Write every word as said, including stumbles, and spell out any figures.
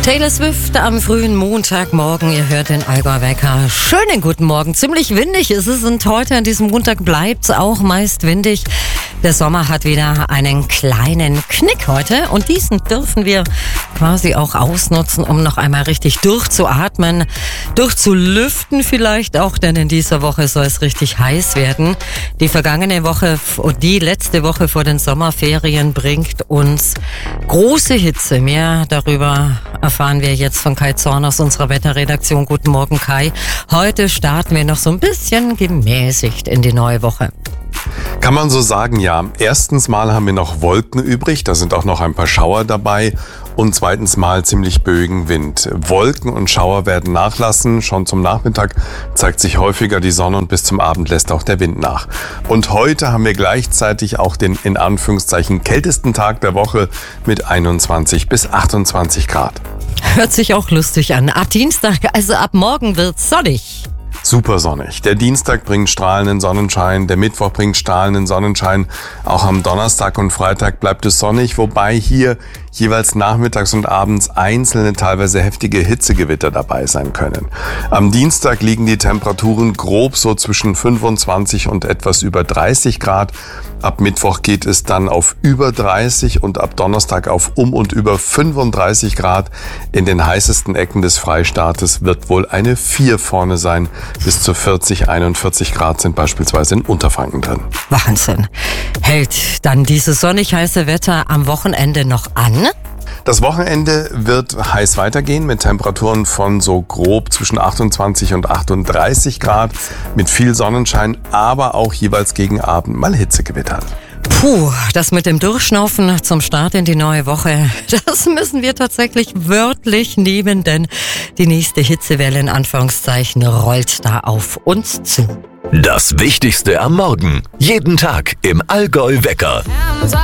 Taylor Swift am frühen Montagmorgen. Ihr hört den Allgäu-Wecker. Schönen guten Morgen. Ziemlich windig ist es und heute an diesem Montag bleibt es auch meist windig. Der Sommer hat wieder einen kleinen Knick heute und diesen dürfen wir quasi auch ausnutzen, um noch einmal richtig durchzuatmen, durchzulüften vielleicht auch, denn in dieser Woche soll es richtig heiß werden. Die vergangene Woche und die letzte Woche vor den Sommerferien bringt uns große Hitze. Mehr darüber erfahren wir jetzt von Kai Zorn aus unserer Wetterredaktion. Guten Morgen, Kai. Heute starten wir noch so ein bisschen gemäßigt in die neue Woche. Kann man so sagen, ja. Erstens mal haben wir noch Wolken übrig, da sind auch noch ein paar Schauer dabei. Und zweitens mal ziemlich böigen Wind. Wolken und Schauer werden nachlassen. Schon zum Nachmittag zeigt sich häufiger die Sonne und bis zum Abend lässt auch der Wind nach. Und heute haben wir gleichzeitig auch den in Anführungszeichen kältesten Tag der Woche mit einundzwanzig bis achtundzwanzig Grad. Hört sich auch lustig an. Ab Dienstag, also ab morgen wird's sonnig. Super sonnig. Der Dienstag bringt strahlenden Sonnenschein, der Mittwoch bringt strahlenden Sonnenschein. Auch am Donnerstag und Freitag bleibt es sonnig, wobei hier jeweils nachmittags und abends einzelne, teilweise heftige Hitzegewitter dabei sein können. Am Dienstag liegen die Temperaturen grob so zwischen fünfundzwanzig und etwas über dreißig Grad. Ab Mittwoch geht es dann auf über dreißig und ab Donnerstag auf um und über fünfunddreißig Grad. In den heißesten Ecken des Freistaates wird wohl eine vier vorne sein. Bis zu vierzig, einundvierzig Grad sind beispielsweise in Unterfranken drin. Wahnsinn. Hält dann dieses sonnig heiße Wetter am Wochenende noch an? Das Wochenende wird heiß weitergehen mit Temperaturen von so grob zwischen achtundzwanzig und achtunddreißig Grad mit viel Sonnenschein, aber auch jeweils gegen Abend mal Hitzegewitter. Puh, das mit dem Durchschnaufen zum Start in die neue Woche, das müssen wir tatsächlich wörtlich nehmen, denn die nächste Hitzewelle in Anführungszeichen rollt da auf uns zu. Das Wichtigste am Morgen. Jeden Tag im Allgäu-Wecker.